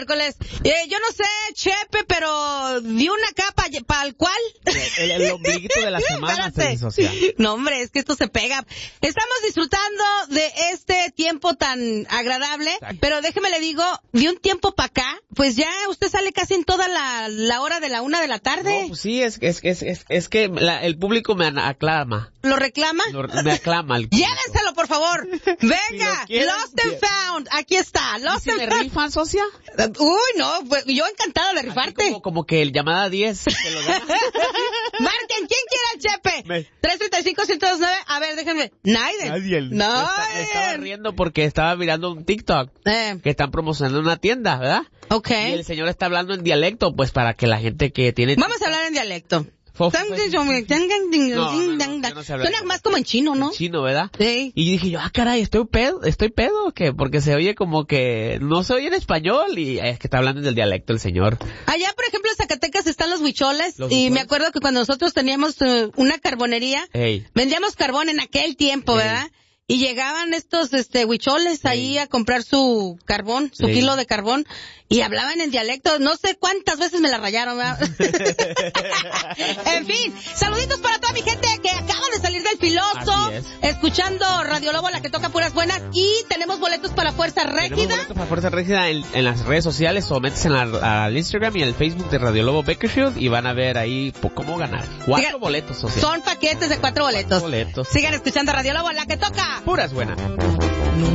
miércoles. Yo no sé, Chepe, pero dio una capa para el cual. El ombliguito de la semana se disocia. No, hombre, es que esto se pega. Estamos disfrutando de este tiempo tan agradable, pero déjeme le digo, de un tiempo para acá, pues ya usted sale casi en toda la hora de la 1 de la tarde. No, pues sí, es que el público me aclama. ¿Lo reclama? Me aclama el público. Llévenselo, por favor. Venga, si Lost and Found. Aquí está, Lost and Found. ¿Rifan, socia? Uy, no, pues, yo encantada de rifarte. Como que el llamada 10 que lo gana. Marquen, ¿quién quiere al Chepe? 335-129. A ver, déjenme. Nadie. No. Me estaba riendo porque estaba mirando un TikTok que están promocionando una tienda, ¿verdad? Okay. Y el señor está hablando en dialecto, pues para que la gente que tiene... Vamos a hablar en dialecto. No, Suena más como en chino, ¿no? En chino, ¿verdad? Sí. Y dije yo, caray, ¿estoy pedo o qué? Porque se oye como que no se oye en español y es que está hablando en el dialecto el señor. Allá, por ejemplo, en Zacatecas están los huicholes y me acuerdo que cuando nosotros teníamos una carbonería, vendíamos carbón en aquel tiempo, ¿verdad? Y llegaban estos huicholes ahí a comprar su carbón, su kilo de carbón, y hablaban en dialecto. No sé cuántas veces me la rayaron, ¿verdad? En fin, saluditos para toda mi gente que acaba de salir del Filoso, escuchando Radio Lobo, la que toca puras buenas, y tenemos boletos para Fuerza Régida. Tenemos boletos para Fuerza Régida en las redes sociales, o metes al Instagram y el Facebook de Radio Lobo Bakersfield y van a ver ahí cómo ganar. 4 boletos, o sea. Son paquetes de 4 boletos. Sigan escuchando Radio Lobo, la que toca puras buenas.